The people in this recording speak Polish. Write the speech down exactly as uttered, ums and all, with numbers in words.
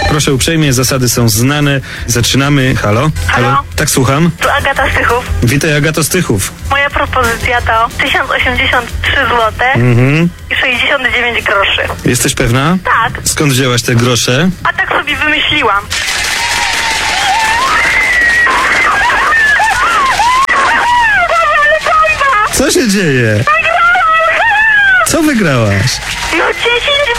Proszę uprzejmie, zasady są znane. Zaczynamy. Halo? Halo? Tak, słucham. Tu Agata Stychów. Witaj, Agato Stychów. Moja propozycja to tysiąc osiemdziesiąt trzy złote Mhm. i sześćdziesiąt dziewięć groszy. Jesteś pewna? Tak, Skąd wzięłaś te grosze? a tak sobie wymyśliłam. Co się dzieje? Co wygrałaś? No dziesięć